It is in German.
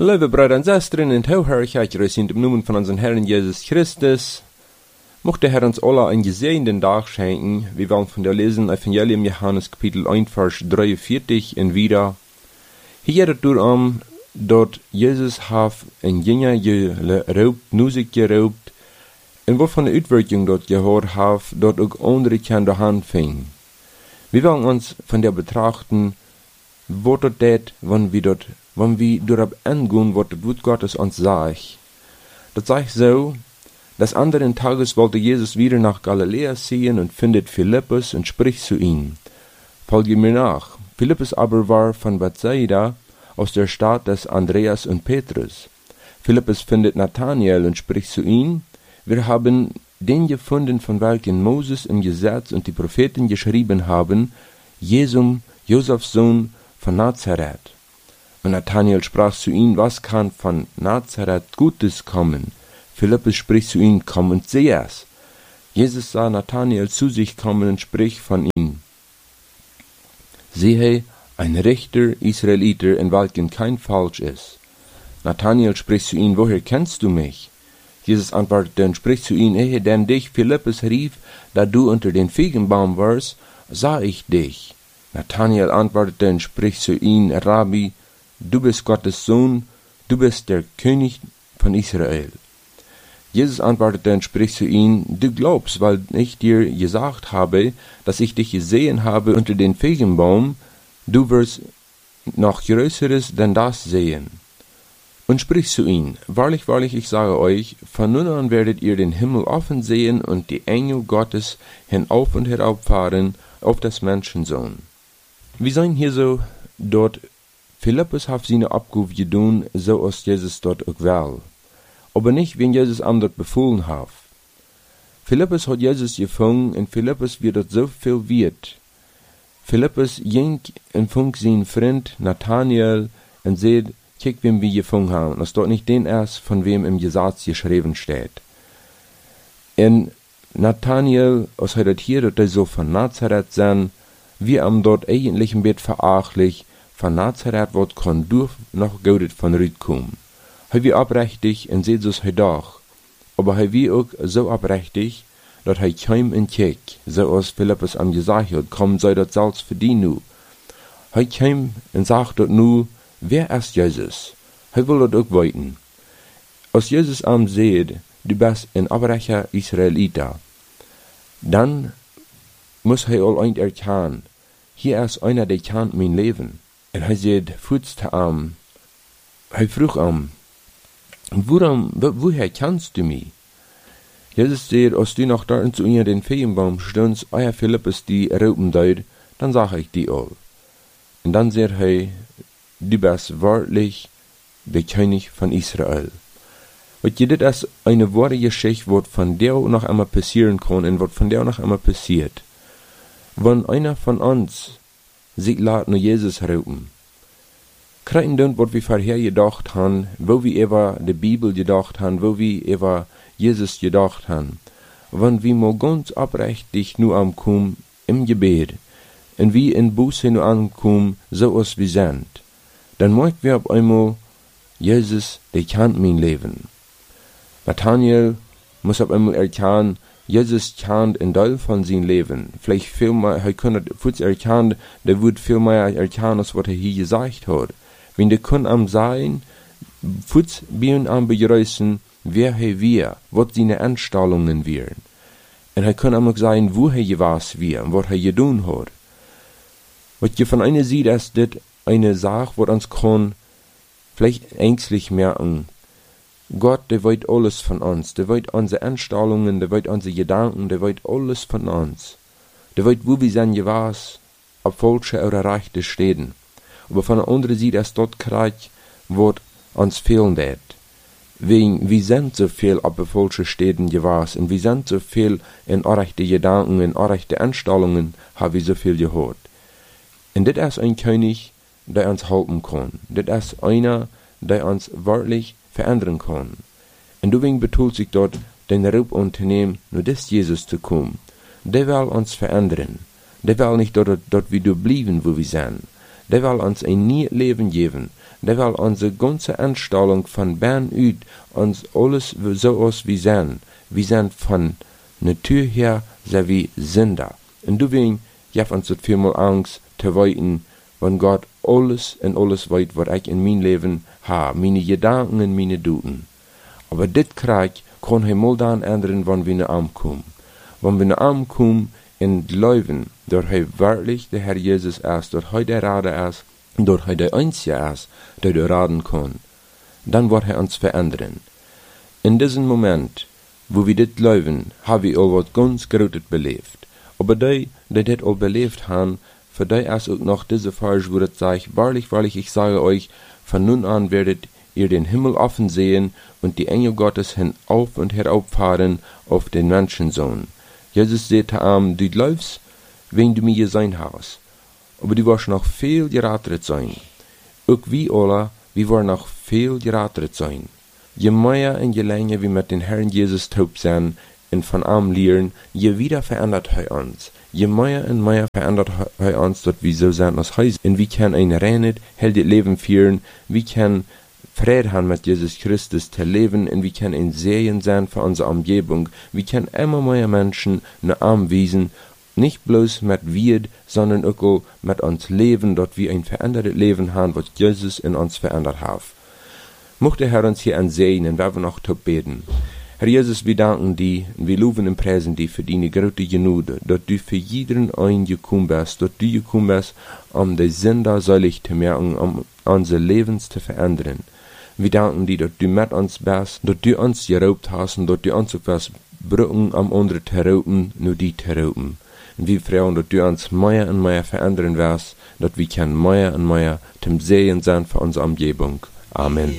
Lieve Brüder und Schwestern, in Hochherrlichkeit sind im Namen von unserem Herrn Jesus Christus. Mochte der Herr uns alle einen gesegneten Tag schenken. Wir wollen von der lesen Evangelium Johannes Kapitel 1, Vers 43 und wieder. Hier geht es dort Jesus hat ein Jünger geraubt, Musik geraubt, und wovon die Uitwerking dort gehört hat, dort auch andere an der Hand fing. Wir wollen uns von der betrachten, was dort det, wenn wir dort angehen, was das Wort Gottes uns sagt. Das sagt so, des anderen Tages wollte Jesus wieder nach Galiläa ziehen und findet Philippus und spricht zu ihm: Folge mir nach. Philippus aber war von Bethsaida, aus der Stadt des Andreas und Petrus. Philippus findet Nathanael und spricht zu ihm: Wir haben den gefunden, von welchen Moses im Gesetz und die Propheten geschrieben haben, Jesum, Josefs Sohn von Nazareth. Und Nathanael sprach zu ihm: Was kann von Nazareth Gutes kommen? Philippus spricht zu ihm: Komm und seh es. Jesus sah Nathanael zu sich kommen und spricht von ihm: Siehe, ein Richter Israeliter, in welchem kein Falsch ist. Nathanael spricht zu ihm: Woher kennst du mich? Jesus antwortete und spricht zu ihm: Ehe denn dich Philippus rief, da du unter den Feigenbaum warst, sah ich dich. Nathanael antwortete und spricht zu ihm: Rabbi, du bist Gottes Sohn, du bist der König von Israel. Jesus antwortete und spricht zu ihm: Du glaubst, weil ich dir gesagt habe, dass ich dich gesehen habe unter den Feigenbaum, du wirst noch Größeres denn das sehen. Und spricht zu ihm: Wahrlich, wahrlich, ich sage euch, von nun an werdet ihr den Himmel offen sehen und die Engel Gottes hinauf und herauf fahren auf des Menschensohn. Wir sehen hier so, dort Philippus hat seine Abgabe getan, so als Jesus dort auch will. Aber nicht, wenn Jesus ihm dort befohlen hat. Philippus hat Jesus gefangen und Philippus wird dort so viel wert. Philippus ging und fing seinen Freund Nathanael und sagt: Kijk, wem wir gefangen haben, dass dort nicht den ist, von wem im Gesetz geschrieben steht. Und Nathanael, als er dort hier, dort so von Nazareth sein, wir haben dort eigentlich ein bisschen verachtlich, von Nazareth wird kein Dorf noch Gott von Rüd kommen. Hij wie oprechtig en seht zoals hij doch, aber hij wie ook so oprechtig, dat hij kwam en keek, zoals Philippus am gesagt hat: Komm, sei dat zelfs für die nu. Hij kwam en sagt dat nu: Wer ist Jesus? Hij will dat ook weten. Als Jesus am seht, du bist ein oprechter Israeliter, dann muss hij al eind erkennen: Hier ist einer, der kennt mein Leben. En hij seht, voetste am, hij vroeg am: Woher kennst du mich? Jesus sagt: Als du noch dort zu ihr den Feigenbaum stundst, euer Philippus die rauben deut, dann sag ich die all. Und dann sagt er: Du bist wahrlich der König von Israel. Und das ist eine wahre Geschichte, was von der noch einmal passieren kann und was von der noch einmal passiert. Wenn einer von uns sich lässt nur Jesus rauben, kriegen dann, was wir vorher gedacht haben, wo wir über die Bibel gedacht haben, wo wir über Jesus gedacht haben. Wenn wir mal ganz oprechtig nur ankommen im Gebet und wir in Buße nur ankommen, so als wir sind, dann merken wir auf einmal: Jesus, der kennt mein Leben. Nathanael muss auf einmal erkennen: Jesus kennt ein Teil von seinem Leben. Vielleicht viel mehr, er kann kurz erkennen, der wird viel mehr erkennen, als was er hier gesagt hat. Wenn der kann am sein, futz bien am begrüßen, wer er wir, was seine Anstellungen wären. Und er kann auch sagen, wo er was wir und was er getan hat. Was je von einer sieht, ist das eine Sache, was uns kann vielleicht ängstlich merken. Gott, der weiß alles von uns, der weiß unsere Anstellungen, der weiß unsere Gedanken, der weiß alles von uns. Der weiß, wo wir sind was, ob falsche oder rechte stehen. Aber von der anderen Seite ist dort Kreuz, was uns fehlen wird. Wir sind so viel auf der falschen Städten gewesen, und wir sind so viel in unrechte Gedanken, in unrechte Anstellungen, haben wir so viel gehört. Und das ist ein König, der uns helfen kann. Das ist einer, der uns wirklich verändern kann. Und deswegen betont sich dort, den Ruf unternehmen, nur das Jesus zu kommen. Der will uns verändern. Der will nicht dort wie du bleiben, wo wir sind. der will uns ein nieuw Leben geben. Der will unsere ganze Anstellung von Bern uit uns alles so aus wie sein. Wir sind von Natur her sehr wie Sünder. Und deswegen gibt uns das vielmal Angst zu weiten, wenn Gott alles und alles weiß, was ich in mein Leben habe, meine Gedanken und meine Duten. Aber das Krieg kann er mal dann ändern, wenn wir nach Arm kommen. Wenn wir nach Arm kommen in Glauben, dass er wirklich der Herr Jesus ist, dass er der Rader ist, dass er der Einzige ist, der raten kann, dann wird er uns verändern. In diesem Moment, wo wir das glauben, haben wir auch was ganz Großes belebt. Aber die das auch belebt haben, für die ist auch noch diese Vers, wo das sagt, wahrlich, wahrlich, ich sage euch, von nun an werdet ihr den Himmel offen sehen und die Engel Gottes hinauf und herauffahren auf den Menschensohn. Jesus sagte ihm, du glaubst, wen du mir sein hast, aber du wirst noch viel geratet sein. Auch wir alle, wir wollen noch viel geratet sein. Je mehr und je länger wir mit dem Herrn Jesus taub sind und von ihm lernen, je wieder verändert er uns. Je mehr und mehr verändert er uns, dass wir so sind als Heis. Und wir können ein reines, heldes Leben führen. Wir können Frieden haben mit Jesus Christus zu leben und wir können ein Segen sein für unsere Umgebung. Wir können immer mehr Menschen nach Arm wiesen, nicht bloß mit wir, sondern auch mit uns leben, dass wir ein verändertes Leben haben, was Jesus in uns verändert hat. Mochte Herr uns hier ansehen, wir noch beten. Herr Jesus, wir danken dir und wir loben und preisen dir für deine große Gnade, dass du für jeden einen gekommen bist, dass du gekommen bist, um die Sünder selig zu machen, um unser Leben zu verändern. Wir danken dir, dass du mit uns bist, dass du uns geraubt hast und dass du uns etwas brücken, um andere zu rauben, nur die zu rauben. Und wir freuen, dass du uns mehr und mehr verändern wirst, dass wir mehr und mehr zum Sehen sein für unsere Umgebung. Amen.